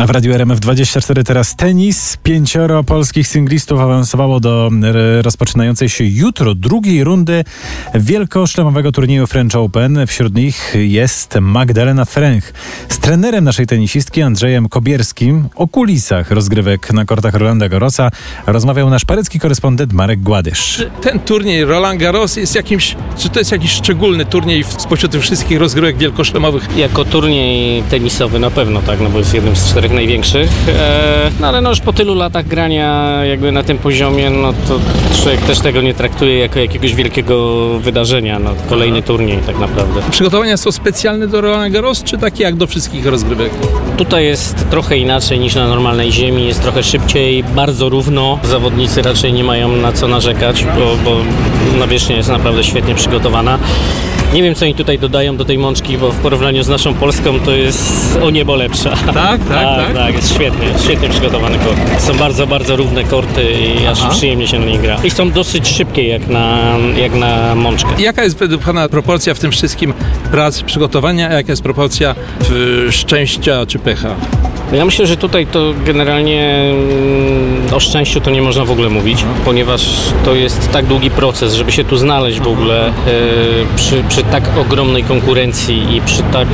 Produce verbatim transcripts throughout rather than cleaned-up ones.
A w Radiu R M F dwadzieścia cztery teraz tenis. Pięcioro polskich singlistów awansowało do rozpoczynającej się jutro drugiej rundy wielkoszlemowego turnieju French Open. Wśród nich jest Magdalena Fręch. Z trenerem naszej tenisistki Andrzejem Kobierskim o kulisach rozgrywek na kortach Rolanda Garrosa rozmawiał nasz paryski korespondent Marek Gładysz. Czy ten turniej Roland Garros jest jakimś, czy to jest jakiś szczególny turniej spośród tych wszystkich rozgrywek wielkoszlemowych? Jako turniej tenisowy na pewno tak, no bo jest jednym z czterech największych. Eee, no ale no już po tylu latach grania jakby na tym poziomie, no to człowiek też tego nie traktuje jako jakiegoś wielkiego wydarzenia. No, kolejny turniej tak naprawdę. Przygotowania są specjalne do Roland Garros, czy takie jak do wszystkich rozgrywek? Tutaj jest trochę inaczej niż na normalnej ziemi, jest trochę szybciej, bardzo równo. Zawodnicy raczej nie mają na co narzekać, bo, bo nawierzchnia jest naprawdę świetnie przygotowana. Nie wiem, co oni tutaj dodają do tej mączki, bo w porównaniu z naszą Polską to jest o niebo lepsza. Tak, tak, tak? Tak, tak, jest świetnie, świetnie przygotowany kort. Są bardzo, bardzo równe korty i aż Aha. przyjemnie się na nich gra. I są dosyć szybkie jak na, jak na mączkę. Jaka jest według Pana proporcja w tym wszystkim prac przygotowania, a jaka jest proporcja w szczęścia czy pecha? Ja myślę, że tutaj to generalnie o szczęściu to nie można w ogóle mówić, ponieważ to jest tak długi proces, żeby się tu znaleźć w ogóle e, przy, przy tak ogromnej konkurencji i przy tak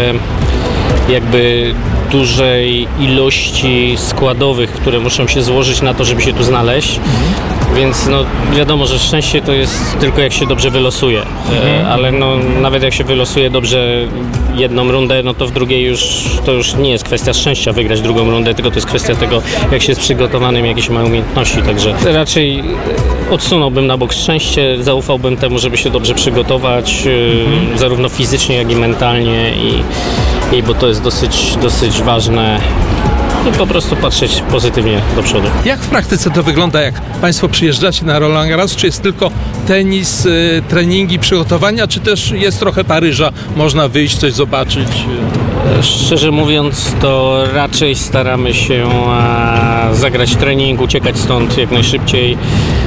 e, jakby dużej ilości składowych, które muszą się złożyć na to, żeby się tu znaleźć. Więc no wiadomo, że szczęście to jest tylko jak się dobrze wylosuje, e, ale no nawet jak się wylosuje dobrze jedną rundę, no to w drugiej już to już nie jest kwestia szczęścia wygrać drugą rundę, tylko to jest kwestia tego, jak się jest przygotowanym, jakie się ma umiejętności, także raczej odsunąłbym na bok szczęście, zaufałbym temu, żeby się dobrze przygotować, e, zarówno fizycznie, jak i mentalnie i, i bo to jest dosyć, dosyć ważne. I po prostu patrzeć pozytywnie do przodu. Jak w praktyce to wygląda, jak Państwo przyjeżdżacie na Roland Garros? Czy jest tylko tenis, y, treningi, przygotowania, czy też jest trochę Paryża? Można wyjść, coś zobaczyć? Szczerze mówiąc, to raczej staramy się a, zagrać trening, uciekać stąd jak najszybciej.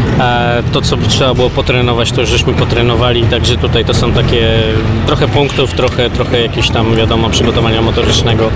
A, to, co trzeba było potrenować, to już żeśmy potrenowali, także tutaj to są takie trochę punktów, trochę, trochę jakieś tam, wiadomo, przygotowania motorycznego,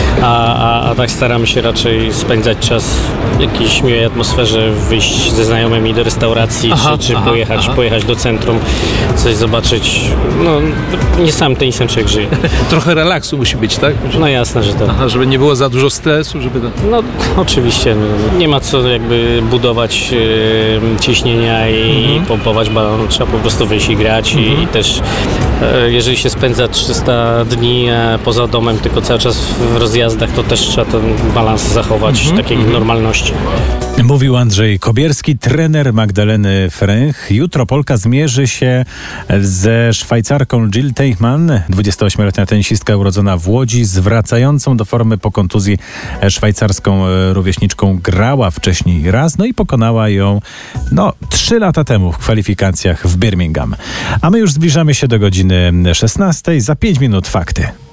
a, a, a tak staramy się raczej spędzać czas w jakiejś miłej atmosferze, wyjść ze znajomymi do restauracji, aha, czy, czy aha, pojechać, aha. pojechać do centrum, coś zobaczyć. No, nie sam tenisem człowiek żyje. Trochę relaksu musi być, tak? No jasne, że tak. Aha, żeby nie było za dużo stresu, żeby... No oczywiście, no, nie ma co jakby budować e, ciśnienia i mhm. pompować balon, trzeba po prostu wyjść i grać mhm. i, i też e, jeżeli się spędza trzysta dni e, poza domem, tylko cały czas w rozjazdach, to też trzeba ten balans zachować, mhm. takiej mhm. normalności. Mówił Andrzej Kobierski, trener Magdaleny Fręch. Jutro Polka zmierzy się ze Szwajcarką Jill Teichmann, dwudziestoośmioletnia tenisistka urodzona w Łodzi, zwracającą do formy po kontuzji szwajcarską rówieśniczką. Grała wcześniej raz, no i pokonała ją no trzy lata temu w kwalifikacjach w Birmingham. A my już zbliżamy się do godziny szesnastej. Za pięć minut fakty.